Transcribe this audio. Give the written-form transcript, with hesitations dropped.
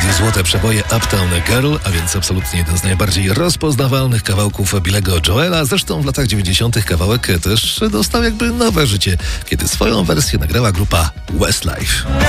złote przeboje Uptown Girl, a więc absolutnie jeden z najbardziej rozpoznawalnych kawałków Billego Joela. Zresztą w latach 90. kawałek też dostał jakby nowe życie, kiedy swoją wersję nagrała grupa Westlife.